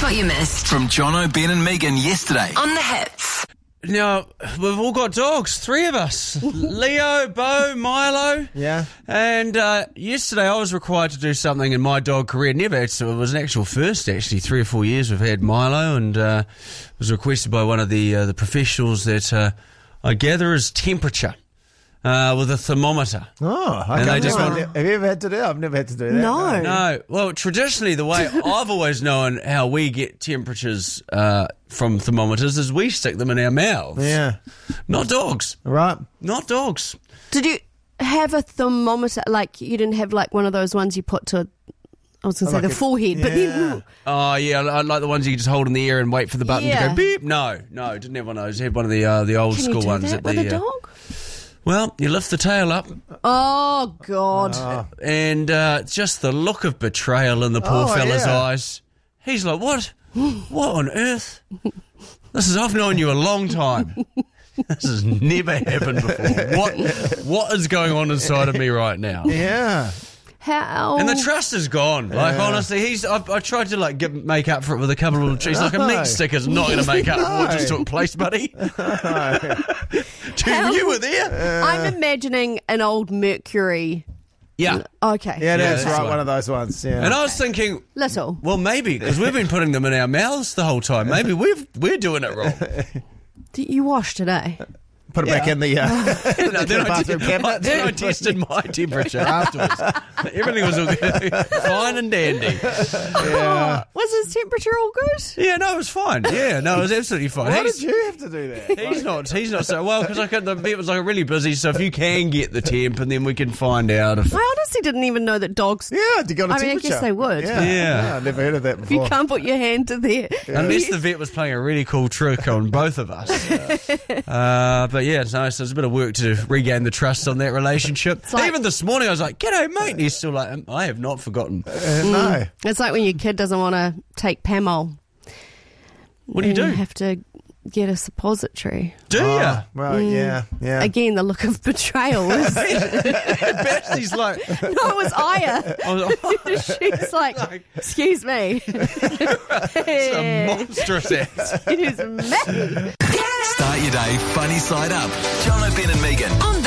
what you missed From Jono, Ben and Megan yesterday. on the hits. Now, we've all got dogs, three of us. Leo, Bo, Milo. Yeah. And yesterday I was required to do something in my dog career. Never actually, it was an actual first, actually. 3 or 4 years we've had Milo, and was requested by one of the professionals that I gather his temperature with a thermometer. Oh, I And can't they just remember. want- Have you ever had to do that? I've never had to do that. No. No, well, traditionally the way I've always known how we get temperatures from thermometers is we stick them in our mouths. Yeah. Not dogs. Right. Not dogs. Did you have a thermometer? Like, you didn't have like one of those ones you put to, I was going to say like the a- forehead, but yeah. then, Oh, yeah, I like the ones you can just hold in the air and wait for the button to Yeah. go beep. No, didn't have one of those. Had one of the old can school you do ones. that at with the, a dog? Well, you lift the tail up Oh, God. and just the look of betrayal in the poor Oh, fella's yeah. eyes. He's like, what? What on earth? I've known you a long time. This has never happened before. What is going on inside of me right now? Yeah. How? And the trust is gone. Like, honestly, I tried to make up for it with a couple of little trees. Like a meat sticker's not going to make up for what just took place, buddy. Dude, you were there. I'm imagining an old Mercury. Yeah. Okay. Yeah, Yeah, that's that's right. right. One of those ones. Yeah. And I was thinking, Little. well, maybe because we've been putting them in our mouths the whole time. Maybe we're doing it wrong. Did you wash today? Put it back in the bathroom cabinet. Then I tested my temperature afterwards. Everything was all good. Fine and dandy. Yeah. Was his temperature all good? Yeah, no, it was fine. Yeah, no, it was absolutely fine. Why did you have to do that? He's not so well because the vet was really busy. So if you can get the temp, and then we can find out if I honestly didn't even know that dogs. Yeah, you got a I mean, I temperature. guess they would. Yeah. I've never heard of that before. You can't put your hand to there. unless the vet was playing a really cool trick on both of us. But yeah, it's nice. There's a bit of work to regain the trust on that relationship. like- Even this morning, I was like, "G'day, mate," and he's still like, "I have not forgotten." No. It's like when your kid doesn't want to take Pamol. What do you and do? You have to get a suppository. Do Oh, ya? well, yeah. Again, the look of betrayal was. Basty's like, No, it was Aya. I was like, She's like, excuse me. a monstrous ass. Excuse me. Start your day funny side up. Jono, Ben and Megan. On